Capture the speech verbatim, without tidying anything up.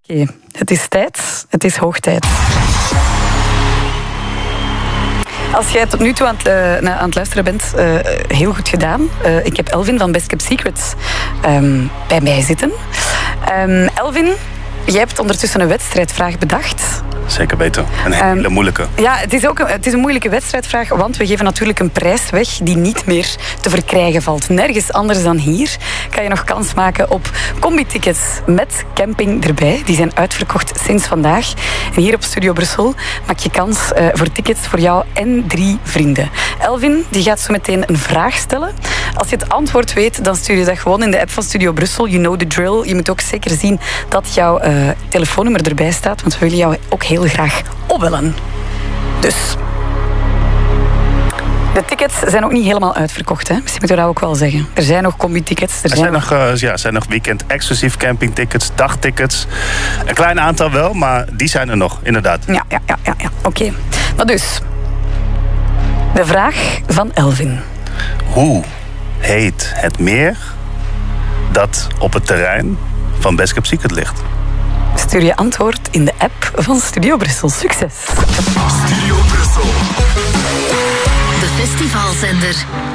Oké, okay, het is tijd. Het is hoog tijd. Als jij tot nu toe aan het, uh, aan het luisteren bent, uh, heel goed gedaan. Uh, ik heb Elvin van Best Kept Secrets um, bij mij zitten. Um, Elvin, jij hebt ondertussen een wedstrijdvraag bedacht. Zeker weten. Een hele um, moeilijke. Ja, het is ook een, het is een moeilijke wedstrijdvraag, want we geven natuurlijk een prijs weg die niet meer te verkrijgen valt. Nergens anders dan hier kan je nog kans maken op combi-tickets met camping erbij. Die zijn uitverkocht sinds vandaag. En hier op Studio Brussel maak je kans uh, voor tickets voor jou en drie vrienden. Elvin die gaat zo meteen een vraag stellen. Als je het antwoord weet, dan stuur je dat gewoon in de app van Studio Brussel. You know the drill. Je moet ook zeker zien dat jouw uh, telefoonnummer erbij staat, want we willen jou ook heel heel graag opbellen. Dus de tickets zijn ook niet helemaal uitverkocht, hè? Misschien moeten we dat ook wel zeggen. Er zijn nog combi-tickets. Er, er zijn, zijn nog, uh, ja, er zijn nog weekend-exclusief campingtickets, dagtickets. Een klein aantal wel, maar die zijn er nog, inderdaad. Ja, ja, ja, ja, ja. Oké. Okay. Maar dus, de vraag van Elvin. Hoe heet het meer dat op het terrein van Best Kept Secret ligt? Stuur je antwoord in de app van Studio Brussel. Succes! Studio Brussel. De festivalzender.